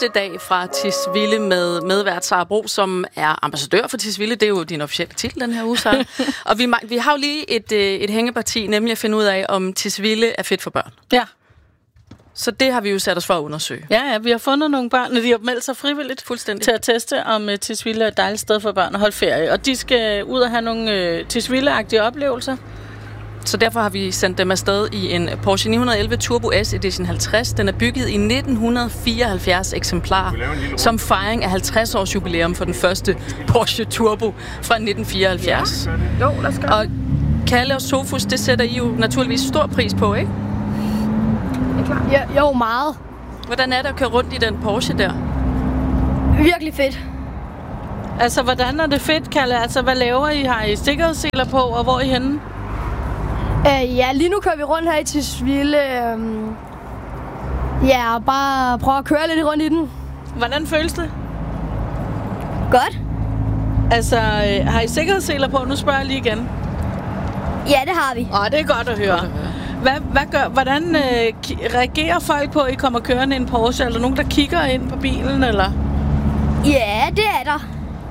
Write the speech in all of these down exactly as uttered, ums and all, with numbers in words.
første dag fra Tisvilde med medvært Sara Bro, som er ambassadør for Tisvilde. Det er jo din officielle titel den her uge, Sara. Og vi, vi har jo lige et, et hængeparti, nemlig at finde ud af, om Tisvilde er fedt for børn. Ja. Så det har vi jo sat os for at undersøge. Ja, ja, vi har fundet nogle børn, og de har meldt sig frivilligt Fuldstændig. til at teste, om uh, Tisvilde er et dejligt sted for børn at holde ferie. Og de skal ud og have nogle uh, Tisvilde-agtige oplevelser. Så derfor har vi sendt dem afsted i en Porsche ni elleve Turbo S Edition halvtreds. Den er bygget i nitten fireoghalvfjerds eksemplarer, som fejring af halvtreds års jubilæum for den første Porsche Turbo fra nitten fireoghalvfjerds. Ja. Jo, lad os gøre. Og Kalle og Sofus, det sætter I jo naturligvis stor pris på, ikke? Ja, jo, meget. Hvordan er det at køre rundt i den Porsche der? Virkelig fedt. Altså, hvordan er det fedt, Kalle? Altså, hvad laver I? Har I sikkerhedsseler på, og hvor er I henne? Uh, ja, lige nu kører vi rundt her i Tisvilde. Um, ja, og bare prøve at køre lidt rundt i den. Hvordan føles det? Godt. Altså, øh, har I sikkerhedsseler på? Nu spørger jeg lige igen. Ja, det har vi. Åh, det er godt at høre. Hvad, hvad gør, hvordan øh, ki- reagerer folk på, at I kommer kørende i en Porsche? Er der nogen, der kigger ind på bilen, eller? Ja, det er der.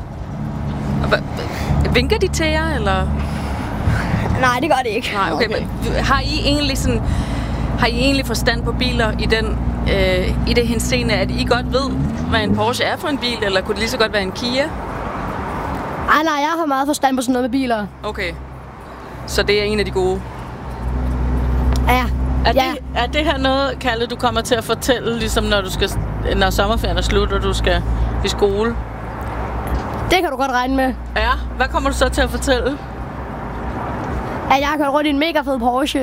Vinker de til jer, eller? Nej, det gør det ikke. Nej, okay. Okay. Men har I egentlig sådan, har I egentlig forstand på biler i den øh, i det henseende, at I godt ved, hvad en Porsche er for en bil, eller kunne det lige så godt være en Kia? Ej, nej, jeg har meget forstand på sådan noget med biler. Okay. Så det er en af de gode. Ja. Er, ja. det, er det her noget, Kalle, du kommer til at fortælle, ligesom når, du skal, når sommerferien er slut, og du skal i skole? Det kan du godt regne med. Ja, hvad kommer du så til at fortælle? At jeg har kørt rundt i en mega fed Porsche.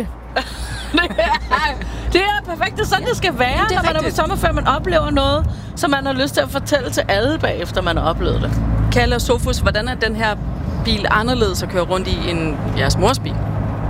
Det er perfekt, det er sådan, det skal være, det når man er på sommerferie, man oplever noget, som man har lyst til at fortælle til alle bagefter, man har oplevet det. Kalle og Sofus, hvordan er den her bil anderledes at køre rundt i end jeres mors bil?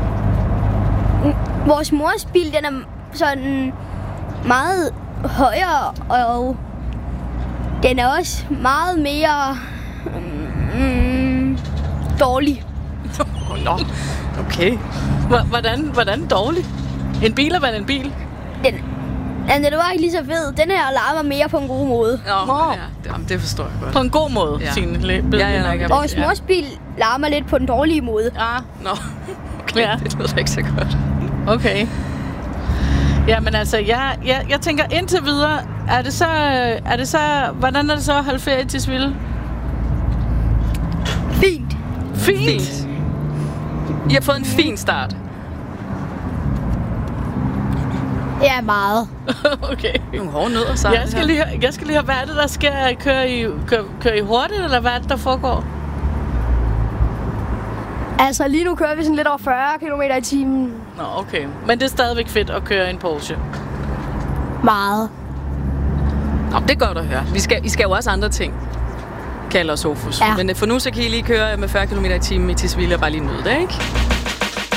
Vores mors bil, den er sådan meget højere, og den er også meget mere mm, dårlig. Oh, no. Okay. Hvordan, hvordan dårlig? En bil er vel en bil? Den, den, den var ikke lige så fed. Den her larmer mere på en god måde. Nå, ja, det, jamen, det forstår jeg godt. På en god måde, Ja. Signe. Ja, ja, ja. Vores mors bil larmer lidt på den dårlige måde. Ja, Nå, okay, Ja. det lyder ikke så godt. okay. Jamen altså, jeg, jeg, jeg tænker indtil videre, er det så, er det så, hvordan er det så at holde ferie i Tisvilde? Fint. Fint. Fint. I har fået en fin start. Ja, meget. Okay. Nogle hårde nødder, så. Jeg skal, lige, jeg skal lige høre, hvad er det, der sker? Kører I, kører, kører I hurtigt, eller hvad er det, der foregår? Altså, lige nu kører vi sådan lidt over fyrre kilometer i timen. Nå, okay. Men det er stadigvæk fedt at køre en Porsche. Meget. Nå, det er godt at høre. Vi skal, I skal jo også andre ting, Kalle og Sofus. Ja. Men for nu, så kan I lige køre med fyrre kilometer i timen i Tisvilde og bare lige nyde det, ikke?